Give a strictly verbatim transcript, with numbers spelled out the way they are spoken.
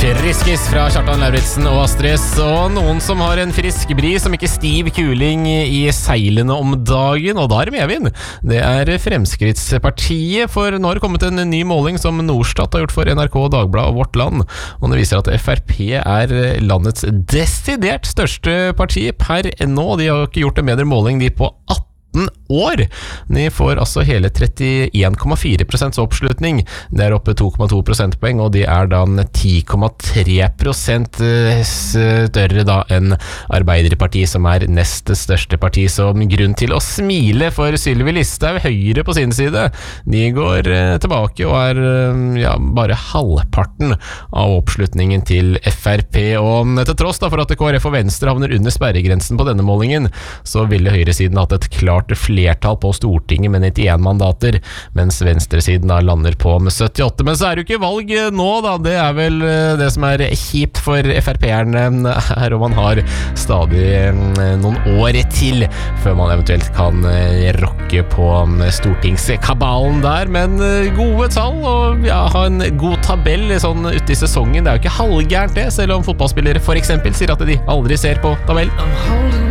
Friskis fra Kjartan Lauritzen og Astrid, og noen som har en frisk bri som ikke stiv kuling i seilene om dagen, og da er det medvind. Det er Fremskrittspartiet, for nå har det kommet en ny måling som Norstat har gjort for N R K, Dagbladet og Vårt Land, og det viser at F R P er landets desidert største parti per nå. De har ikke gjort en bedre måling de på atten år. De får altså hele trettien komma fire prosent oppslutning. Det er oppe to komma to prosentpoeng, og de er da ti komma tre prosent større da enn Arbeiderpartiet, som er nest største parti. Så grunn til å smile for Sylvi Listhaug, Høyre på sin side. De går tilbake og er ja, bare halvparten av oppslutningen til F R P. Og til tross da for at K R F og Venstre havner under sperregrensen på denne målingen, så ville høyresiden hatt et klart flertall på Stortinget med nittien mandater, mens venstresiden da lander på med syttiåtte. Men så er det jo ikke valg nå da, det er vel det som er kjipt for F R P-erne her, og man har stadig noen år til før man eventuelt kan rokke på stortingskabalen der, men gode tall og ja, ha en god tabell sånn ute i sesongen. Det er jo ikke halvgærent det, selv om fotballspillere for eksempel sier at de aldri ser på tabell.